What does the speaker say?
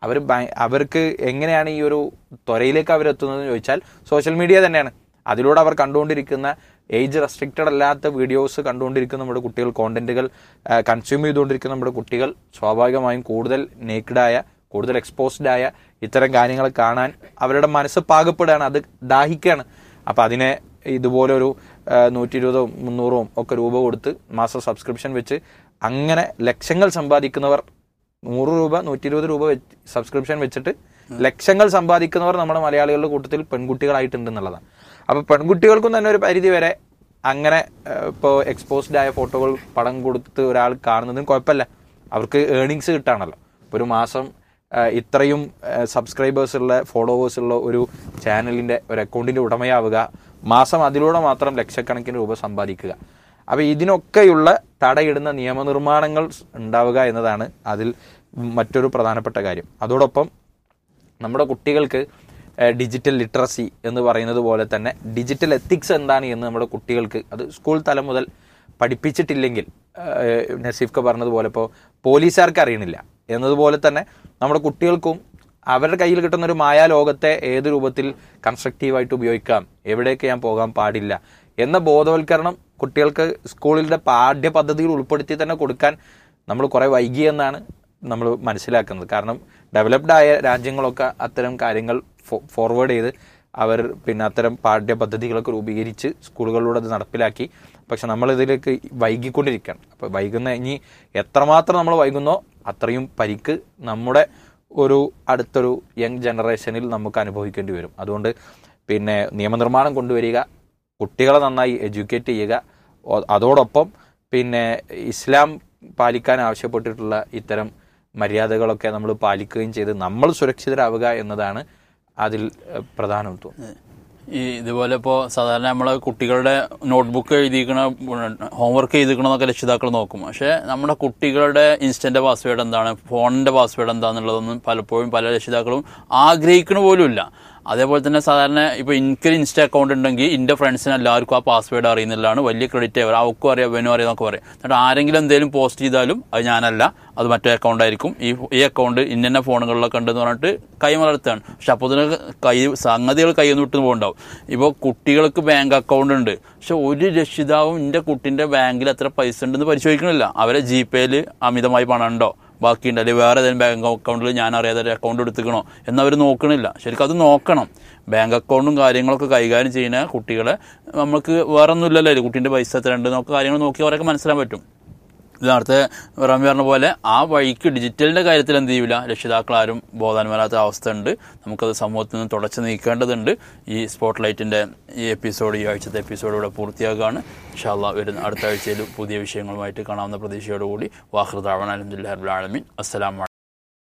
അവർക്ക് എങ്ങനെയാണ് ഈ ഒരു ത്വരയിലേക്ക് അവരെത്തുന്നതെന്ന് ചോദിച്ചാൽ സോഷ്യൽ മീഡിയ തന്നെയാണ്. അതിലൂടെ അവർ കണ്ടുകൊണ്ടിരിക്കുന്ന ഏജ് റെസ്ട്രിക്റ്റഡ് അല്ലാത്ത വീഡിയോസ് കണ്ടുകൊണ്ടിരിക്കുന്ന നമ്മുടെ കുട്ടികൾ, കോണ്ടന്റുകൾ കൺസ്യൂം ചെയ്തുകൊണ്ടിരിക്കുന്ന നമ്മുടെ കുട്ടികൾ സ്വാഭാവികമായും കൂടുതൽ നേക്കഡായ, കൂടുതൽ എക്സ്പോസ്ഡ് ആയ ഇത്തരം കാര്യങ്ങൾ കാണാൻ അവരുടെ മനസ്സ് പാകപ്പെടുകയാണ്, അത് ദാഹിക്കുകയാണ്. അപ്പം അതിനെ ഇതുപോലൊരു 120 300 ഒക്കെ രൂപ കൊടുത്ത് മാസം സബ്സ്ക്രിപ്ഷൻ വെച്ച് അങ്ങനെ ലക്ഷങ്ങൾ സമ്പാദിക്കുന്നവർ, 100 രൂപ 120 രൂപ സബ്സ്ക്രിപ്ഷൻ വെച്ചിട്ട് ലക്ഷങ്ങൾ സമ്പാദിക്കുന്നവർ നമ്മുടെ മലയാളികളുടെ കൂട്ടത്തിൽ പെൺകുട്ടികളായിട്ടുണ്ട് എന്നുള്ളതാണ്. അപ്പോൾ പെൺകുട്ടികൾക്കും തന്നെ ഒരു പരിധി വരെ അങ്ങനെ ഇപ്പോൾ എക്സ്പോസ്ഡ് ആയ ഫോട്ടോകൾ പടം കൊടുത്ത് ഒരാൾ കാണുന്നതിന് കുഴപ്പമില്ല, അവർക്ക് ഏർണിങ്സ് കിട്ടാണല്ലോ. ഇപ്പോൾ ഒരു മാസം ഇത്രയും സബ്സ്ക്രൈബേഴ്സ് ഉള്ള, ഫോളോവേഴ്സ് ഉള്ള ഒരു ചാനലിൻ്റെ ഒരു അക്കൗണ്ടിൻ്റെ ഉടമയാവുക, മാസം അതിലൂടെ മാത്രം ലക്ഷക്കണക്കിന് രൂപ സമ്പാദിക്കുക. അപ്പോൾ ഇതിനൊക്കെയുള്ള തടയിടുന്ന നിയമനിർമ്മാണങ്ങൾ ഉണ്ടാവുക എന്നതാണ് അതിൽ മറ്റൊരു പ്രധാനപ്പെട്ട കാര്യം. അതോടൊപ്പം നമ്മുടെ കുട്ടികൾക്ക് ഡിജിറ്റൽ ലിറ്ററസി എന്ന് പറയുന്നത് പോലെ തന്നെ ഡിജിറ്റൽ എത്തിക്സ് എന്താണ് എന്ന് നമ്മുടെ കുട്ടികൾക്ക് അത് സ്കൂൾ തലം മുതൽ പഠിപ്പിച്ചിട്ടില്ലെങ്കിൽ, നസീഫ്ക്ക് പറഞ്ഞതുപോലെ ഇപ്പോൾ പോലീസുകാർക്ക് അറിയണില്ല എന്നതുപോലെ തന്നെ നമ്മുടെ കുട്ടികൾക്കും അവരുടെ കയ്യിൽ കിട്ടുന്ന ഒരു മായാലോകത്തെ ഏത് രൂപത്തിൽ കൺസ്ട്രക്റ്റീവായിട്ട് ഉപയോഗിക്കാം, എവിടേക്ക് ഞാൻ പോകാൻ പാടില്ല എന്ന ബോധവൽക്കരണം കുട്ടികൾക്ക് സ്കൂളിൻ്റെ പാഠ്യപദ്ധതിയിൽ ഉൾപ്പെടുത്തി തന്നെ കൊടുക്കാൻ നമ്മൾ കുറേ വൈകിയെന്നാണ് നമ്മൾ മനസ്സിലാക്കുന്നത്. കാരണം ഡെവലപ്ഡ് ആയ രാജ്യങ്ങളൊക്കെ അത്തരം കാര്യങ്ങൾ ഫോർവേഡ് ചെയ്ത് അവർ അത്തരം പാഠ്യപദ്ധതികളൊക്കെ രൂപീകരിച്ച് സ്കൂളുകളിലൂടെ അത് നടപ്പിലാക്കി. പക്ഷെ നമ്മളിതിലേക്ക് വൈകിക്കൊണ്ടിരിക്കുകയാണ്. അപ്പോൾ ഇനി എത്രമാത്രം നമ്മൾ വൈകുന്നോ അത്രയും പരിക്ക് നമ്മുടെ അടുത്തൊരു യങ് ജനറേഷനിൽ നമുക്ക് അനുഭവിക്കേണ്ടി വരും. അതുകൊണ്ട് നിയമനിർമ്മാണം കൊണ്ടുവരിക, കുട്ടികളെ നന്നായി എഡ്യൂക്കേറ്റ് ചെയ്യുക, അതോടൊപ്പം ഇസ്ലാം പാലിക്കാൻ ആവശ്യപ്പെട്ടിട്ടുള്ള ഇത്തരം മര്യാദകളൊക്കെ നമ്മൾ പാലിക്കുകയും ചെയ്ത് നമ്മൾ സുരക്ഷിതരാവുക എന്നതാണ് അതിൽ പ്രധാനം തോന്നുന്നത്. ഇതുപോലെ ഇപ്പോൾ സാധാരണ നമ്മളെ കുട്ടികളുടെ നോട്ട്ബുക്ക് എഴുതിക്കണ, ഹോംവർക്ക് എഴുതിക്കണമെന്നൊക്കെ രക്ഷിതാക്കൾ നോക്കും. പക്ഷേ നമ്മുടെ കുട്ടികളുടെ ഇൻസ്റ്റന്റ് പാസ്വേഡ് എന്താണ്, ഫോണിന്റെ പാസ്വേഡ് എന്താണെന്നുള്ളതൊന്നും പലപ്പോഴും പല രക്ഷിതാക്കളും ആഗ്രഹിക്കണ പോലും ഇല്ല. അതേപോലെ തന്നെ സാധാരണ ഇപ്പോൾ എനിക്കൊരു ഇൻസ്റ്റ അക്കൗണ്ട് ഉണ്ടെങ്കിൽ എൻ്റെ ഫ്രണ്ട്സിന് എല്ലാവർക്കും ആ പാസ്വേഡ് അറിയുന്നില്ലാണ് വലിയ ക്രെഡിറ്റ് അവർ, അവർക്കും അറിയാം, അവനും അറിയാം എന്നൊക്കെ പറയും. എന്നിട്ട് ആരെങ്കിലും എന്തെങ്കിലും പോസ്റ്റ് ചെയ്താലും അത് ഞാനല്ല, അത് മറ്റേ അക്കൗണ്ട് ആയിരിക്കും, ഈ അക്കൗണ്ട് ഇന്ന ഫോണുകളിലൊക്കെ ഉണ്ടെന്ന് പറഞ്ഞിട്ട് കൈമലർത്തുകയാണ്. പക്ഷെ അപ്പോൾ തന്നെ സംഗതികൾ കയ്യിൽ നിന്ന് വിട്ടു പോകുന്നുണ്ടാവും. ഇപ്പോൾ കുട്ടികൾക്ക് ബാങ്ക് അക്കൗണ്ട് ഉണ്ട്, പക്ഷെ ഒരു രക്ഷിതാവും എൻ്റെ കുട്ടീൻ്റെ ബാങ്കിൽ എത്ര പൈസ ഉണ്ടെന്ന് പരിശോധിക്കണില്ല. അവരെ ജിപേയിൽ അമിതമായി പണം ഉണ്ടോ, ബാക്കിയുണ്ട്, അല്ലെങ്കിൽ വേറെ ഏതെങ്കിലും ബാങ്ക് അക്കൗണ്ടിൽ ഞാൻ അറിയാതെ അക്കൗണ്ട് എടുത്തുക്കണോ എന്നവർ നോക്കണില്ല. ശരിക്കും അത് നോക്കണം. ബാങ്ക് അക്കൗണ്ടും കാര്യങ്ങളൊക്കെ കൈകാര്യം ചെയ്യുന്ന കുട്ടികളെ നമുക്ക് വേറെ ഒന്നുമില്ലല്ലോ, കുട്ടീൻ്റെ പൈസ എത്ര ഉണ്ട് എന്നൊക്കെ കാര്യങ്ങൾ നോക്കി അവരൊക്കെ മനസ്സിലാൻ പറ്റും. നേരത്തെ റമി പറഞ്ഞ പോലെ ആ വഴിക്ക് ഡിജിറ്റലിൻ്റെ കാര്യത്തിൽ എന്ത് ചെയ്യില്ല, രക്ഷിതാക്കളാരും ബോധവാന്മാരാത്ത അവസ്ഥ ഉണ്ട്. നമുക്കത് സമൂഹത്തിൽ നിന്ന് തുടച്ചു നീക്കേണ്ടതുണ്ട്. ഈ സ്പോട്ട് ലൈറ്റിൻ്റെ ഈ ആഴ്ചത്തെ എപ്പിസോഡ് ഇവിടെ പൂർത്തിയാക്കുകയാണ്. ഇൻഷാ അല്ലാഹ് വരുന്ന അടുത്ത ആഴ്ചയിൽ പുതിയ വിഷയങ്ങളുമായിട്ട് കാണാവുന്ന പ്രതീക്ഷയോടുകൂടി വാഖിറു ദഅ്വാനാ അൽഹംദുലില്ലാഹി റബ്ബിൽ ആലമീൻ. അസ്സലാമു